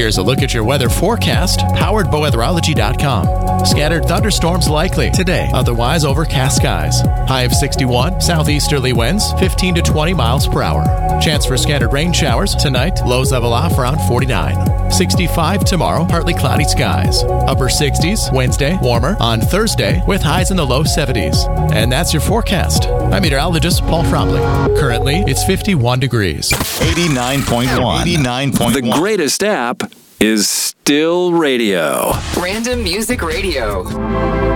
Here's a look at your weather forecast, powered by weatherology.com. Scattered thunderstorms likely today, otherwise overcast skies. High of 61, southeasterly winds 15 to 20 miles per hour. Chance for scattered rain showers tonight, lows level off around 49. 65 tomorrow, partly cloudy skies. Upper 60s Wednesday, warmer on Thursday with highs in the low 70s. And that's your forecast. I'm meteorologist Paul Frobley. Currently, it's 51 degrees. 89.1. 89.1. The greatest app is still radio. Random Music Radio.